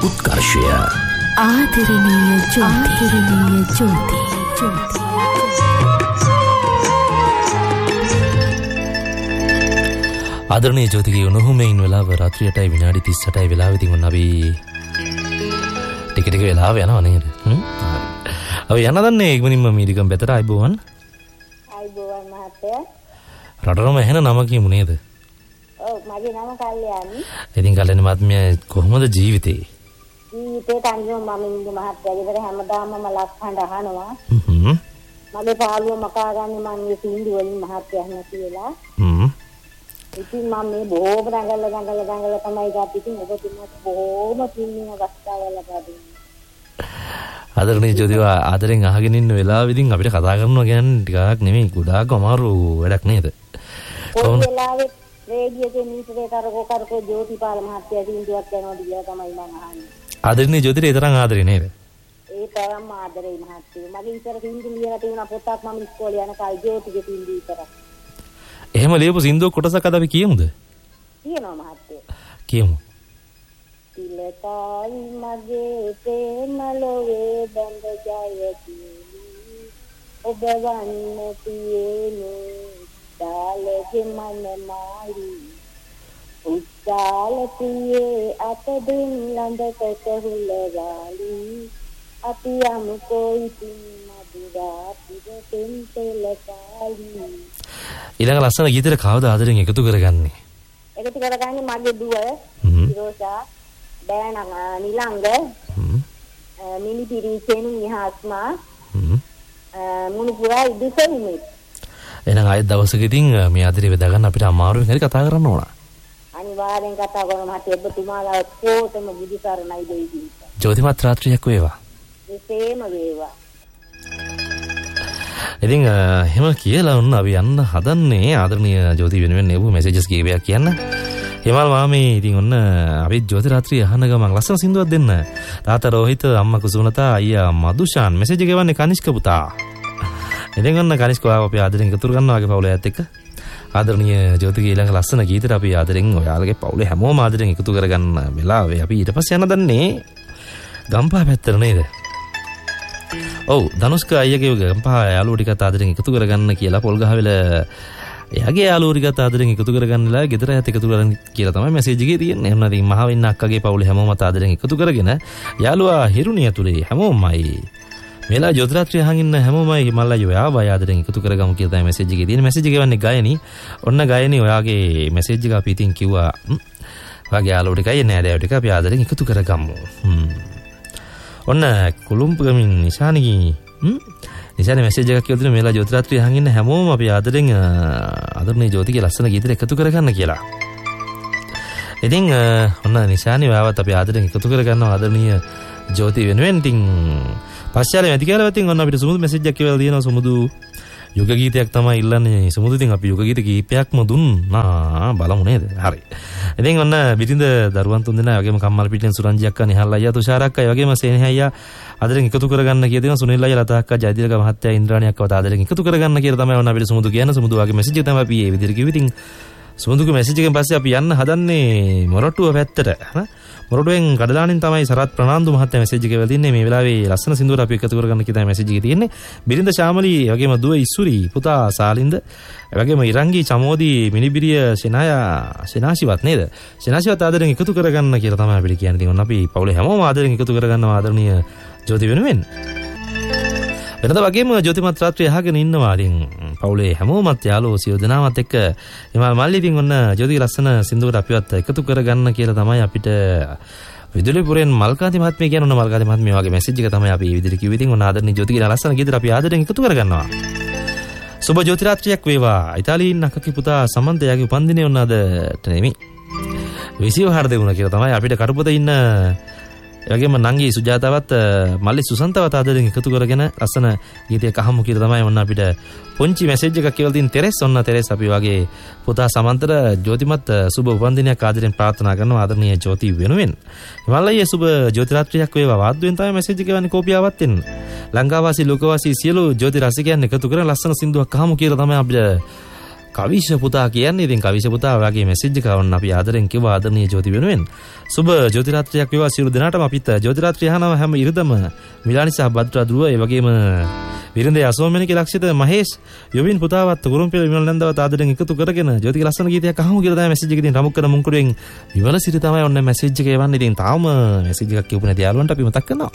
උත්කර්ෂය ආදරණීය ජෝති ආදරණීය ජෝතිගේ උණුහුමෙන් වෙලාව රාත්‍රියටයි විනාඩි 38යි වෙලාව ඉතින් ඔන්න අපි ටික වෙලාව යනවා නේද? අපි යන්න දන්නේ ඉක්මනින්ම මීදිකම් පැත්තට ආයිබෝවන් මහත්තයා. රටරම එහෙන නම කියමු නේද? ඔව් මගේ නම කල්යාණි. ඉතින් කල්යාණි මහත්මිය කොහොමද ජීවිතේ? ජීවිතේ තනියම මම ඉන්නේ මහත්තයා. ගෙදර හැමදාම මම ලක්හඬ අහනවා. මගේ පාළුව මකා ගන්න මම මේ සින්දු වලින් මහත්තයා අහන්න කියලා. ඉතින් මම මේ බොහොම දඟල තමයි ගාපු. ඉතින් ඔබතුමාට බොහොම පින්නින අවස්ථාවක් ලබා දුන්නා. ආදරණීය ජෝතිව ආදරෙන් අහගෙන ඉන්න වෙලාවෙදී අපිට කතා කරනවා කියන්නේ ටිකක් නෙමෙයි ගොඩාක් අමාරු වැඩක් නේද? කොහොමද වෙලාවෙත් රේඩියෝකේ මීටරේ කරකෝ ජෝතිපාල මහත්තයා සින්දුවක් යනවා කියලා තමයි මම අහන්නේ. ආදරණීය ජෝතිට ඒ තරම් ආදරේ නේද? ඒ තරම් ආදරේ මහත්තයා. මගේ ඉතර සින්දු ලියලා තිබුණා පොතක් මම ඉස්කෝලේ යන කාලේ ජෝතිගේ සින්දු විතරක්. එහෙම ලියපු සින්දුව කොටසක් අද අපි කියමුද? කියනවා මහත්තයා. කියමු. තිලකයි මගේ ප්‍රේම ලොවේ බඳ ජයති ඔබ වන්න තියෙන්නේ දාලගේ මනමාරි උත්සාලතියේ අත දෙන් ළඟට හුලගාලි අපි යමුකෝ ඉතින් මදුරා පිටෙන් තෙලකාලි. ඊළඟ ලස්සන ගීතේ කවුද ආදරෙන් එකතු කරගන්නේ? එකතු කරගන්නේ මගේ දුව ඉරෝෂා, බෑන නිලංග, මිනිපිරි සෙනු නිහාස්මා, මුණුපුරා ඉදිසෙන්නේ. එහෙනම් ආයෙත් දවසක ඉතින් මේ ආදරේ බෙදා ගන්න අපිට අමාරුවෙන් හරි කතා කරන්න ඕන. අනිවාර්යෙන් කතා කරමු මහත්තයා. ඔබතුමාලා ඔක්කොටම බුදු සරණයි දෙවි. ජෝතිමත් රාත්‍රියක් වේවා. එසේම වේවා. ඉතින් එහෙම කියලා වුණ අපි යන්න හදන්නේ ආදරණීය ජෝති වෙනුවෙන් එවු මෙසේජස් කීපයක් කියන්න. හිමල් මාමේ ඉතින් ඔන්න අපි ජෝති රාත්‍රිය අහන ගමන් ලස්සන සින්දුවක් දෙන්න. තාත්තා රෝහිත, අම්මා කුසුමලතා, අයියා මදුෂාන් මෙසේජ් එක ගෙවන්නේ කනිෂ්ක පුතා. ඉතින් ඔන්න කනිෂ්ක ඔයාව අපි ආදරෙන් එකතු කරනවා වගේ පවුල ඇත් එක්ක. ආදරණීය ජෝතිගේ ඊළඟ ලස්සන ගීතෙට අපි ආදරෙන් ඔයාලගේ පවුලේ හැමෝම ආදරෙන් එකතු කරගන්න වෙලාවේ අපි ඊට පස්සේ යන්න දන්නේ ගම්පහ පැත්තට නේද? ඔව් ධනුෂ්ක අයියගේ ගම්පහ යාළුවෝ ටිකත් ආදරෙන් එකතු කරගන්න කියලා පොල්ගහවෙල එයාගේ යාළුවෝ ටිකත් ආදරෙන් එකතු කරගන්නලා ගෙදර යත් එකතු කරගන්න කියලා තමයි මෙසේජ් එකේ තියෙන්නේ. එහෙනම් ඉතින් මහවෙන්න අක්කගේ පවුලේ හැමෝම ආදරෙන් එකතු කරගෙන යාළුවා හිරුණිය ඇතුලේ හැමෝමයි මෙලා ජෝතිරාත්‍රිය අහන් ඉන්න හැමෝමයි හිමල්ලයි ඔයාව ආදරෙන් එකතු කරගමු කියලා තමයි මෙසේජ් එකේ තියෙන්නේ. මෙසේජ් එක වන්නේ ගයනි. ඔන්න ගයනි ඔයාගේ මෙසේජ් එක අපි ඉතින් කිව්වා ඔයාගේ යාළුවෝ ටිකයි නෑදෑයෝ ටික අපි ආදරෙන් එකතු කරගමු. ඔන්න කුළුම්පගමින් නිශානි මෙසේජ් එකක් කියවලා තියෙනවා මේලා ජෝතිරාත්‍රිය අහන් ඉන්න හැමෝම අපි ආදරෙන් ආදරණීය ජෝතිගේ ලස්සන ගීතෙට එකතු කරගන්න කියලා. ඉතින් ඔන්න නිශානි ඔයාවත් අපි ආදරෙන් එකතු කරගන්නවා ආදරණීය ජෝති වෙනුවෙන්. ඉතින් පස්සේ වැඩි කියලා ඉතින් ඔන්න අපිට සුමුදු මෙසේජ් එකක් කියවලා තියෙනවා. සුමුදු යුග ගීතයක් තමයි ඉල්ලන්නේ. සුමුදු ඉතින් අපි යුග ගීත කීපයක්ම දුන්නා බලමු නේද? හරි. ඉතින් ඔන්න බිරිඳ දරුවන් තුන්දෙනා වගේම කම්මල් පිටින් සුරංජි අක්කා, නිහල් අයියා, තුෂාර අක්කා වගේම සේනහ අයියා ආදරෙන් එකතු කරගන්න කියලා දෙනවා. සුනිල් අයියා, ලතා අක්කා, ජයදිලක මහත්තයා, ඉන්ද්‍රාණි අක්කවත් ආදරෙන් එකතු කරගන්න කියලා තමයි ඔන්න අපිට සුමුදු කියන්නේ. සුමුදු වගේ මෙසේජ් එක තමයි අපි මේ විදිහට කිව්වේ. ඉතින් සුමුදුගේ මෙසේජ් එකෙන් පස්සේ අපි යන්න හදන්නේ මොරටුව පැත්තට. මොරටුවෙන් කඩදානින් තමයි සරත් ප්‍රනාන්දු මහත්තයා මෙසේජ් එක වෙලා තින්නේ. මේ වෙලාවේ ලස්සන සින්දුවට අපි එකතු කරගන්න කියලා මෙසේජ් එකේ තියෙන්නේ. බිරිඳ ශාමලි වගේම දුව ඉස්සුරි, පුතා සාලින්ද වගේම ඉරංගි, චමෝදි, මිනිබිරිය, සෙනාසිවත් නේද? සෙනාසිවත් ආදරෙන් එකතු කරගන්න කියලා තමයි අපිට කියන්නේ. ඉතින් ඔන්න අපි පවුලේ හැමෝම ආදරෙන් එකතු කරගන්නවා ආදරණීය ජෝති වෙනුවෙන්. වෙනද වගේම ජෝතිමත් රාත්‍රිය අහගෙන ඉන්නවා. ඉතින් පවුලේ හැමෝමත් යාළුවෝ සියලු දෙනාමත් එක්ක හිමල් මල්ලි ඉතින් ඔන්න ජෝතිගේ ලස්සන සින්දුවට අපිවත් එකතු කරගන්න කියලා තමයි අපිට විදුලිපුරෙන් මල්කාති මහත්මිය කියන ඔන්න මල්කාති මහත්මිය වගේ මෙසේජ් එක තමයි අපි මේ විදිහට කිව්වේ. ඉතින් ඔන්න ආදරණීය ජෝතිගේ ලස්සන ගීතට අපි ආදරෙන් එකතු කරගන්නවා. සුබ ජෝති රාත්‍රියක් වේවා. ඉතාලියින් අක්කගේ පුතා සමන්තයාගේ උපන්දිනේ ඔන්න අදට නෙමෙයි 24 දෙවුණා කියලා තමයි අපිට කරුපත ඉන්න එවැගේම නංගි සුජාතාවත් මල්ලි සුසන්තවත් ආදරෙන් එකතු කරගෙන ලස්සන ගීතයක් අහමු කියලා තමයි ඔන්න අපිට පොන්චි මෙසේජ් එකක් කියලා තියෙන තෙරස්. ඔන්න තෙරස් අපි වගේ පුතා සමන්තර ජෝතිමත් සුබ උපන්දිනයක් ආදරෙන් ප්‍රාර්ථනා කරනවා ආදරණීය ජෝති වෙනුවෙන්. හිමල්ලයි සුබ ජෝති රාත්‍රියක් වේවා. වාද්දුවෙන් තමයි මෙසේජ් එක ගන්නේ කෝපියාවත් එන්න. ලංකාවාසී ලෝකවාසී සියලු ජෝති රසිකයන් එකතු කරගෙන ලස්සන සින්දුවක් අහමු කියලා තමයි අපිට කවිෂ පුතා කියන්නේ. ඉතින් කවිෂ පුතා ඔයාගේ මැසේජ් එක වන්න අපි ආදරෙන් කිව්වා ආදරණීය ජෝති වෙනුවෙන්. සුබ ජෝති රාත්‍රියක් වේවා සියලු දෙනාටම. අපිත් ජෝති රාත්‍රිය අහනවා හැම ඉරිදම. මිලානි සහ භද්‍රා ධ්‍රුව ඒ වගේම විරින්දේ අසෝමෙනික ලක්ෂිත මහේෂ් යොවින් පුතාවත් ගුරුම්පිල විමල නන්දවත් ආදරෙන් එකතු කරගෙන ජෝතිගේ ලස්සන ගීතයක් අහමු කියලා තමයි මැසේජ් එක ඉතින් රමුක්කන මුංකුඩුවෙන් විමල සිරි තමයි ඔන්න මැසේජ් එක එවන්නේ. ඉතින් තාම මැසේජ් එකක් කියපු නැති යාළුවන්ට අපි මතක් කරනවා.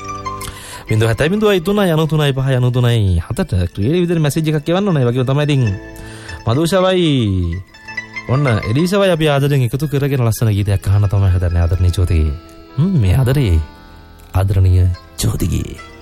0.3 ක්‍රියේටිව් විදිහට මැසේජ් එකක් එවන්න ඕනේ. ඒ වගේම තමයි ඉතින් මදුෂාවයි ඔන්න එලිසාවයි අපි ආදරෙන් එකතු කරගෙන ලස්සන ගීතයක් අහන්න තමයි හදන්නේ ආදරණීය ජෝතිගේ. මේ ආදරේ ආදරණීය ජෝතිගේ